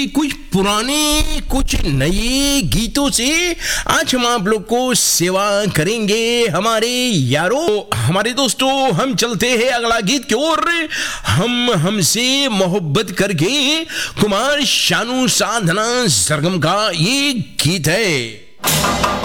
कुछ पुराने कुछ नए गीतों से आज हम आप लोग को सेवा करेंगे हमारे यारों, हमारे दोस्तों। हम चलते हैं अगला गीत की ओर। हमसे मोहब्बत करके कुमार शानू साधना सरगम का ये गीत है।